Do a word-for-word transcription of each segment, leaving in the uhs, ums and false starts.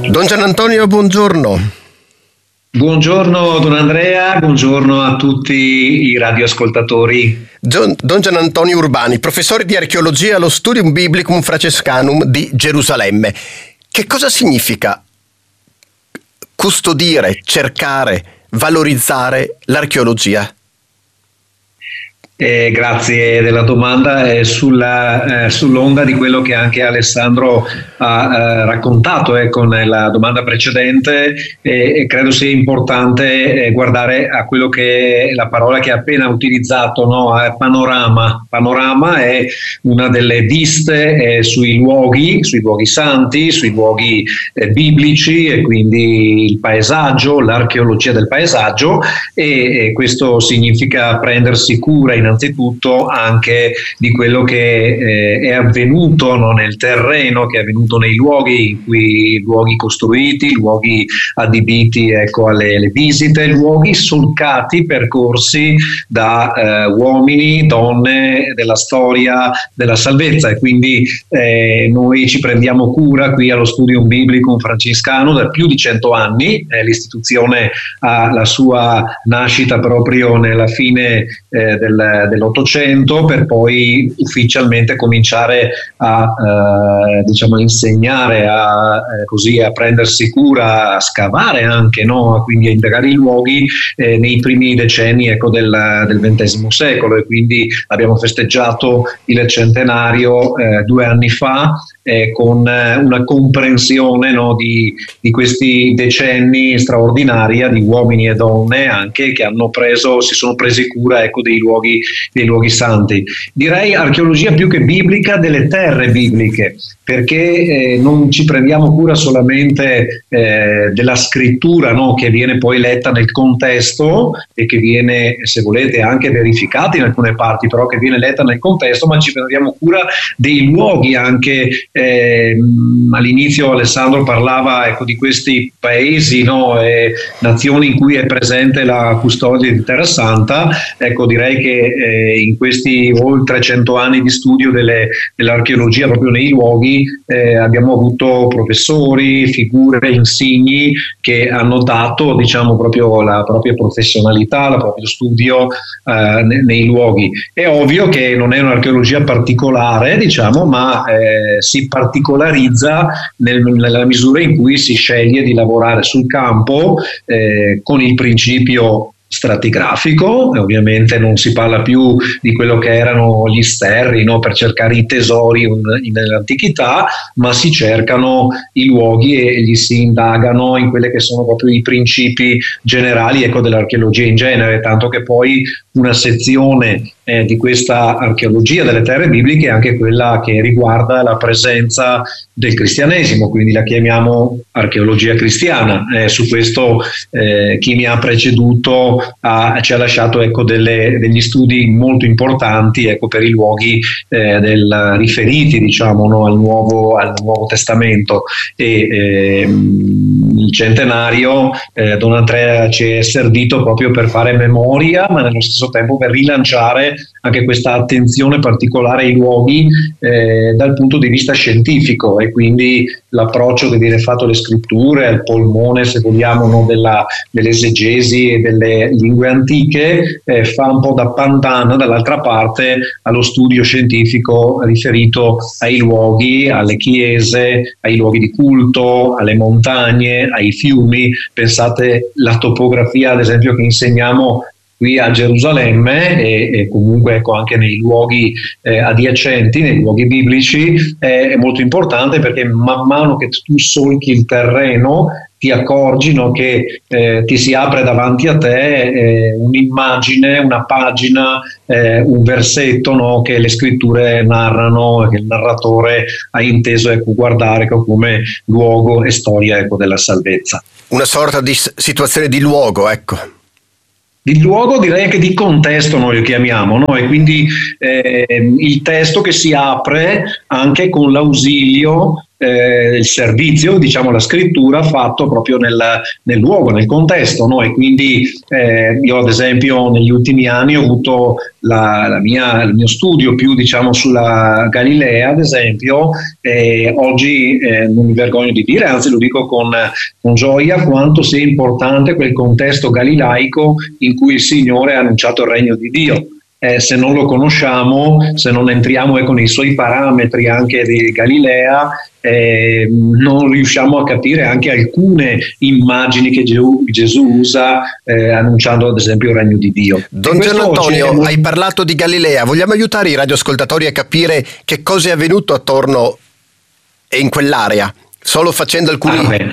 Don Gianantonio, buongiorno. Buongiorno Don Andrea, buongiorno a tutti i radioascoltatori. Don, Don Gianantonio Urbani, professore di archeologia allo Studium Biblicum Francescanum di Gerusalemme. Che cosa significa custodire, cercare, valorizzare l'archeologia? Eh, grazie della domanda, eh, sulla, eh, sull'onda di quello che anche Alessandro ha eh, raccontato ecco, nella domanda precedente, eh, e credo sia importante eh, guardare a quello che è la parola che ha appena utilizzato, no? Panorama. Panorama è una delle viste eh, sui luoghi, sui luoghi santi, sui luoghi eh, biblici, e quindi il paesaggio, l'archeologia del paesaggio, e, e questo significa prendersi cura in innanzitutto anche di quello che eh, è avvenuto no, nel terreno, che è avvenuto nei luoghi, in cui luoghi costruiti, luoghi adibiti ecco, alle, alle visite, luoghi solcati, percorsi da eh, uomini, donne della storia della salvezza, e quindi eh, noi ci prendiamo cura qui allo Studium Biblicum Francescanum da più di cento anni. Eh, l'istituzione ha la sua nascita proprio nella fine eh, del dell'Ottocento, per poi ufficialmente cominciare a eh, diciamo insegnare, a, eh, così, a prendersi cura, a scavare anche, no? Quindi a indagare i luoghi eh, nei primi decenni ecco, del, del ventesimo secolo, e quindi abbiamo festeggiato il centenario eh, due anni fa eh, con una comprensione no, di, di questi decenni straordinaria di uomini e donne anche che hanno preso, si sono presi cura ecco, dei luoghi dei luoghi santi. Direi archeologia più che biblica delle terre bibliche, perché eh, non ci prendiamo cura solamente eh, della scrittura no, che viene poi letta nel contesto e che viene, se volete, anche verificata in alcune parti, però che viene letta nel contesto, ma ci prendiamo cura dei luoghi anche. Eh, all'inizio Alessandro parlava ecco, di questi paesi, no, e nazioni in cui è presente la custodia di Terra Santa. Ecco, direi che eh, in questi oltre cento anni di studio delle, dell'archeologia proprio nei luoghi eh, abbiamo avuto professori, figure, insigni che hanno dato diciamo proprio la propria professionalità, il proprio studio eh, nei, nei luoghi. È ovvio che non è un'archeologia particolare, diciamo, ma eh, si particolarizza nel, nella misura in cui si sceglie di lavorare sul campo eh, con il principio stratigrafico, e ovviamente non si parla più di quello che erano gli sterri no, per cercare i tesori in, in, nell'antichità, ma si cercano i luoghi e gli si indagano in quelli che sono proprio i principi generali ecco, dell'archeologia in genere, tanto che poi una sezione eh, di questa archeologia delle terre bibliche è anche quella che riguarda la presenza del cristianesimo, quindi la chiamiamo archeologia cristiana. Eh, su questo eh, chi mi ha preceduto ha, ci ha lasciato ecco, delle, degli studi molto importanti ecco, per i luoghi eh, del, riferiti diciamo, no, al, nuovo, al Nuovo Testamento. E, eh, il centenario eh, Don Andrea ci è servito proprio per fare memoria, ma nello stesso tempo per rilanciare anche questa attenzione particolare ai luoghi eh, dal punto di vista scientifico, e quindi l'approccio che viene fatto alle scritture, al polmone se vogliamo no, della, dell'esegesi e delle lingue antiche, eh, fa un po' da pandana dall'altra parte allo studio scientifico riferito ai luoghi, alle chiese, ai luoghi di culto, alle montagne, ai fiumi. Pensate la topografia ad esempio che insegniamo qui a Gerusalemme e, e comunque ecco, anche nei luoghi eh, adiacenti, nei luoghi biblici, eh, è molto importante, perché man mano che tu solchi il terreno ti accorgi no, che eh, ti si apre davanti a te eh, un'immagine, una pagina, eh, un versetto no, che le scritture narrano, che il narratore ha inteso ecco, guardare ecco, come luogo e storia ecco, della salvezza. Una sorta di situazione di luogo, ecco. Di luogo, direi anche di contesto noi lo chiamiamo, no? E quindi eh, il testo che si apre anche con l'ausilio eh, il servizio, diciamo la scrittura, fatto proprio nel, nel luogo, nel contesto, no? E quindi eh, io ad esempio negli ultimi anni ho avuto la, la mia, il mio studio più diciamo sulla Galilea ad esempio, e oggi eh, non mi vergogno di dire, anzi lo dico con, con gioia, quanto sia importante quel contesto galilaico in cui il Signore ha annunciato il regno di Dio. Eh, se non lo conosciamo, se non entriamo ecco, nei suoi parametri anche di Galilea, eh, non riusciamo a capire anche alcune immagini che Gesù, Gesù usa eh, annunciando ad esempio il regno di Dio. Don Gianantonio, molto... hai parlato di Galilea, vogliamo aiutare i radioascoltatori a capire che cosa è avvenuto attorno e in quell'area? Solo facendo alcuni... Ah,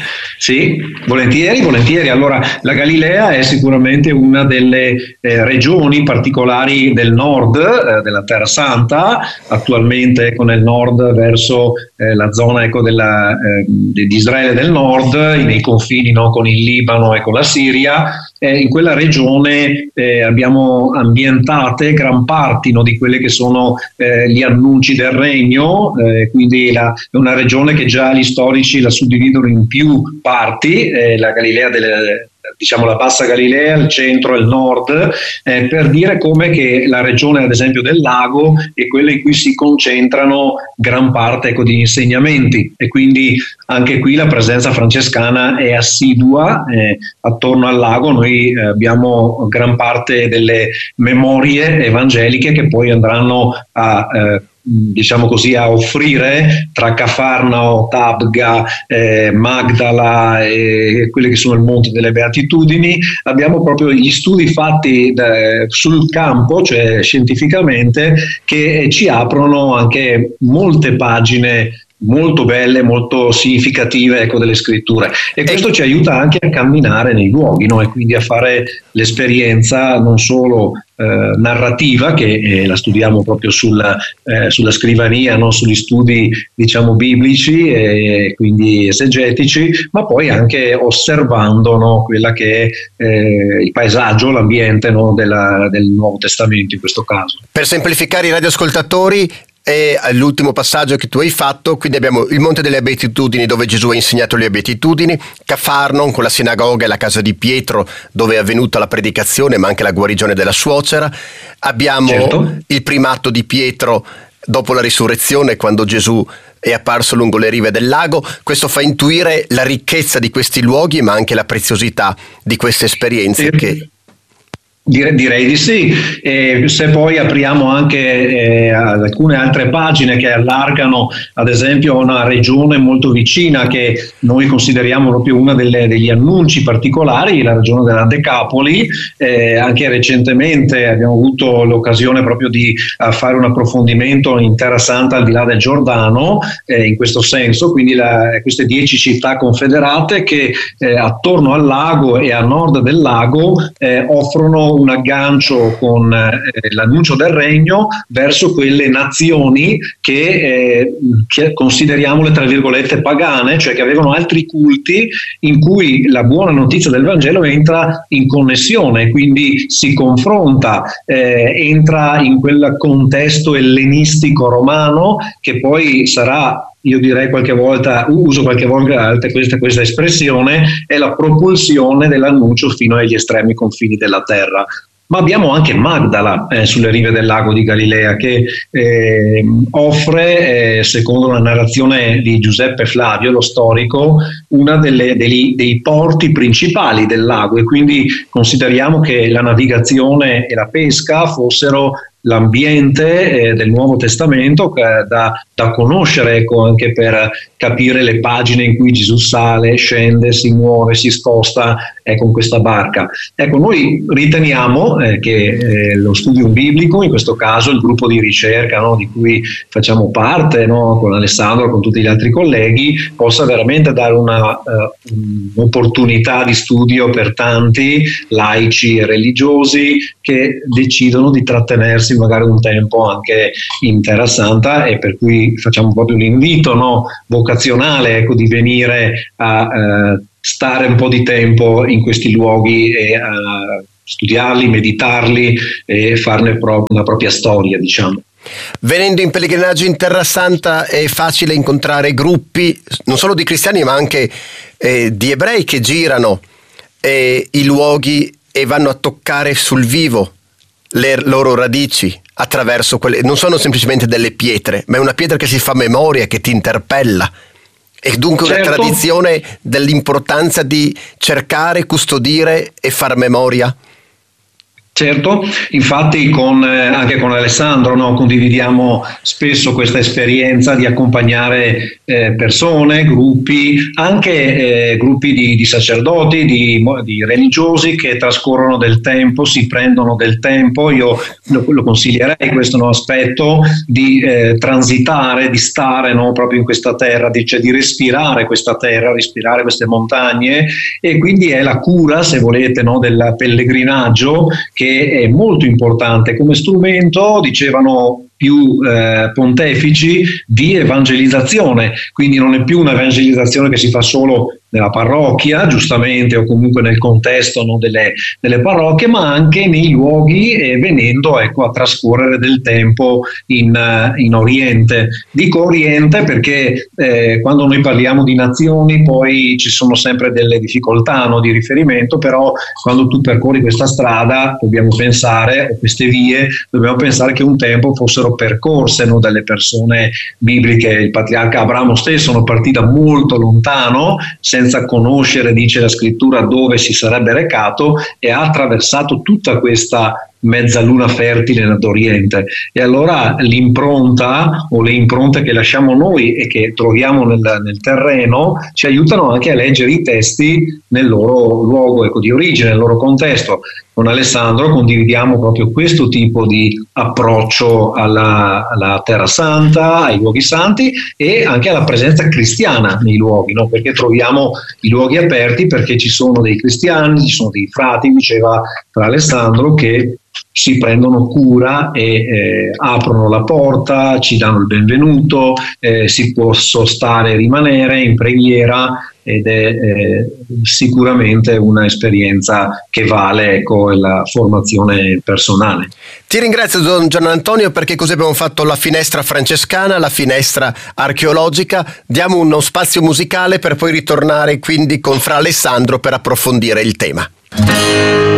sì, volentieri, volentieri. Allora, la Galilea è sicuramente una delle eh, regioni particolari del nord eh, della Terra Santa, attualmente ecco, nel nord verso eh, la zona ecco, della, eh, di Israele del nord, nei confini no, con il Libano e con la Siria. Eh, in quella regione eh, abbiamo ambientate gran parti no, di quelli che sono eh, gli annunci del regno, eh, quindi la, è una regione che già gli storici la suddividono in più parti, eh, la Galilea delle, diciamo la bassa Galilea, il centro e il nord, eh, per dire come che la regione ad esempio del lago è quella in cui si concentrano gran parte ecco, di insegnamenti, e quindi anche qui la presenza francescana è assidua eh, attorno al lago. Noi eh, abbiamo gran parte delle memorie evangeliche che poi andranno a eh, diciamo così a offrire tra Cafarnao, Tabga, eh, Magdala e quelli che sono il Monte delle Beatitudini. Abbiamo proprio gli studi fatti da, sul campo, cioè scientificamente, che ci aprono anche molte pagine molto belle, molto significative ecco, delle scritture, e questo ci aiuta anche a camminare nei luoghi, no? E quindi a fare l'esperienza non solo eh, narrativa, che eh, la studiamo proprio sulla, eh, sulla scrivania, no? Sugli studi diciamo biblici e quindi esegetici, ma poi anche osservando no? quella che è eh, il paesaggio, l'ambiente no? Della, del Nuovo Testamento in questo caso. Per semplificare i radioascoltatori, e all'ultimo passaggio che tu hai fatto, quindi abbiamo il Monte delle Beatitudini dove Gesù ha insegnato le Beatitudini, Cafarnon con la sinagoga e la casa di Pietro dove è avvenuta la predicazione ma anche la guarigione della suocera, abbiamo certo. il primato di Pietro dopo la risurrezione quando Gesù è apparso lungo le rive del lago. Questo fa intuire la ricchezza di questi luoghi ma anche la preziosità di queste esperienze sì. che... Direi, direi di sì, e se poi apriamo anche eh, alcune altre pagine che allargano ad esempio una regione molto vicina che noi consideriamo proprio una delle, degli annunci particolari, la regione della Decapoli, eh, anche recentemente abbiamo avuto l'occasione proprio di uh, fare un approfondimento in Terra Santa al di là del Giordano, eh, in questo senso, quindi la, queste dieci città confederate che eh, attorno al lago e a nord del lago eh, offrono un aggancio con eh, l'annuncio del regno verso quelle nazioni che, eh, che consideriamole tra virgolette pagane, cioè che avevano altri culti in cui la buona notizia del Vangelo entra in connessione, quindi si confronta, eh, entra in quel contesto ellenistico romano che poi sarà, io direi qualche volta, uso qualche volta questa, questa espressione, è la propulsione dell'annuncio fino agli estremi confini della terra. Ma abbiamo anche Magdala eh, sulle rive del lago di Galilea che eh, offre, eh, secondo la narrazione di Giuseppe Flavio, lo storico, una delle, dei, dei porti principali del lago, e quindi consideriamo che la navigazione e la pesca fossero l'ambiente eh, del Nuovo Testamento eh, da, da conoscere ecco, anche per capire le pagine in cui Gesù sale, scende, si muove, si sposta eh, con questa barca. Ecco, noi riteniamo eh, che eh, lo studium biblico, in questo caso il gruppo di ricerca no, di cui facciamo parte no, con Alessandro, con tutti gli altri colleghi, possa veramente dare una uh, un'opportunità di studio per tanti laici e religiosi che decidono di trattenersi magari un tempo anche in Terra Santa, e per cui facciamo proprio un invito no, vocazionale ecco, di venire a eh, stare un po' di tempo in questi luoghi e a studiarli, meditarli e farne pro- una propria storia, diciamo. Venendo in pellegrinaggio in Terra Santa è facile incontrare gruppi, non solo di cristiani ma anche eh, di ebrei che girano eh, i luoghi e vanno a toccare sul vivo le loro radici attraverso quelle, non sono semplicemente delle pietre, ma è una pietra che si fa memoria, che ti interpella. E dunque certo. Una tradizione dell'importanza di cercare, custodire e far memoria. Certo, infatti con, eh, anche con Alessandro no, condividiamo spesso questa esperienza di accompagnare eh, persone, gruppi, anche eh, gruppi di, di sacerdoti, di, di religiosi che trascorrono del tempo, si prendono del tempo. Io lo, lo consiglierei questo no, aspetto di eh, transitare, di stare no, proprio in questa terra, di, cioè di respirare questa terra, respirare queste montagne, e quindi è la cura, se volete, no, del pellegrinaggio, che è molto importante come strumento, dicevano più eh, pontefici, di evangelizzazione. Quindi non è più un'evangelizzazione che si fa solo nella parrocchia, giustamente, o comunque nel contesto no, delle, delle parrocchie, ma anche nei luoghi, e venendo ecco, a trascorrere del tempo in, in Oriente. Dico Oriente perché eh, quando noi parliamo di nazioni poi ci sono sempre delle difficoltà no, di riferimento, però quando tu percorri questa strada dobbiamo pensare, o queste vie, dobbiamo pensare che un tempo fossero percorse no, dalle persone bibliche. Il patriarca Abramo stesso non partì da molto lontano, senza conoscere, dice la scrittura, dove si sarebbe recato, e ha attraversato tutta questa mezzaluna fertile ad Oriente. E allora l'impronta o le impronte che lasciamo noi e che troviamo nel, nel terreno ci aiutano anche a leggere i testi nel loro luogo ecco, di origine, nel loro contesto. Con Alessandro condividiamo proprio questo tipo di approccio alla, alla Terra Santa, ai luoghi santi, e anche alla presenza cristiana nei luoghi, no? Perché troviamo i luoghi aperti perché ci sono dei cristiani, ci sono dei frati, diceva tra Alessandro, che si prendono cura e eh, aprono la porta, ci danno il benvenuto, eh, si può sostare e rimanere in preghiera, ed è eh, sicuramente un'esperienza che vale ecco, la formazione personale. Ti ringrazio Don Gian Antonio, perché così abbiamo fatto la finestra francescana, la finestra archeologica. Diamo uno spazio musicale per poi ritornare quindi con Fra Alessandro per approfondire il tema.